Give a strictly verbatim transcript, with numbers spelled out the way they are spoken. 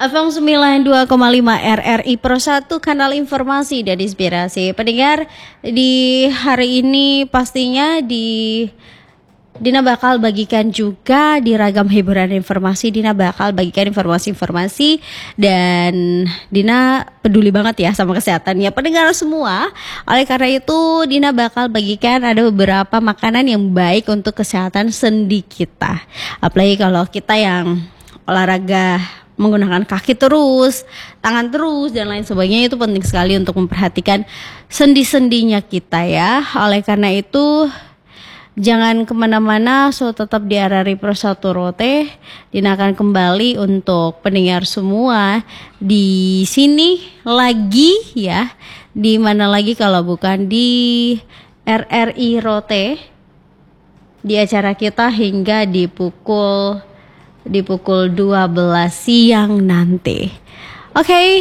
F M sembilan puluh dua koma lima R R I Pro satu, kanal informasi dan inspirasi. Pendengar, di hari ini pastinya di Dina bakal bagikan juga di ragam hiburan informasi. Dina bakal bagikan informasi-informasi dan Dina peduli banget ya sama kesehatannya pendengar semua. Oleh karena itu Dina bakal bagikan ada beberapa makanan yang baik untuk kesehatan sendi kita. Apalagi kalau kita yang olahraga menggunakan kaki terus, tangan terus dan lain sebagainya, itu penting sekali untuk memperhatikan sendi-sendinya kita ya. Oleh karena itu jangan kemana-mana, so tetap di R R I Pro satu Rote. Dina akan kembali untuk pendengar semua di sini lagi ya. Di mana lagi kalau bukan di R R I Rote, di acara kita hingga di pukul di pukul dua belas siang nanti. Oke. Okay.